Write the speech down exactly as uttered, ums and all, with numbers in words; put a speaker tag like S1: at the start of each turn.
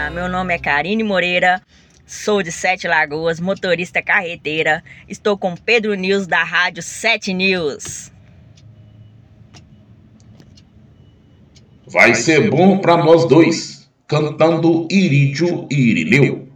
S1: Olá, meu nome é Karine Moreira, sou de Sete Lagoas, motorista carreteira. Estou com Pedro News da Rádio Sete News.
S2: Vai ser bom pra nós dois, cantando Irídio e Irineu.